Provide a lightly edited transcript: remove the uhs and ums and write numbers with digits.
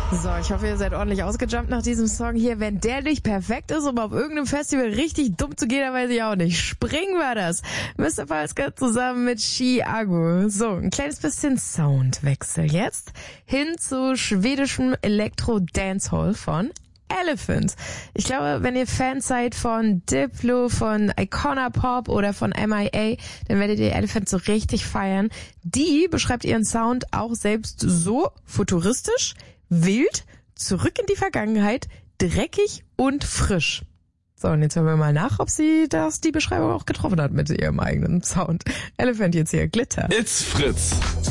So, ich hoffe, ihr seid ordentlich ausgejumpt nach diesem Song hier. Wenn der nicht perfekt ist, um auf irgendeinem Festival richtig dumm zu gehen, dann weiß ich auch nicht. Springen war das. Mr. Falska zusammen mit Chiago. So, ein kleines bisschen Soundwechsel jetzt hin zu schwedischem Elektro-Dancehall von Elephant. Ich glaube, wenn ihr Fans seid von Diplo, von Icona Pop oder von MIA, dann werdet ihr Elephant so richtig feiern. Die beschreibt ihren Sound auch selbst so futuristisch, wild, zurück in die Vergangenheit, dreckig und frisch. So, und jetzt hören wir mal nach, ob sie die Beschreibung auch getroffen hat mit ihrem eigenen Sound. Elephant jetzt hier, Glitter. It's Fritz.